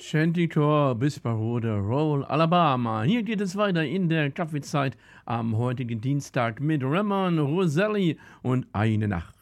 Chanticleer bis Parode Roll Alabama. Hier geht es weiter in der Kaffeezeit am heutigen Dienstag mit Ramon, Roselli und Eine Nacht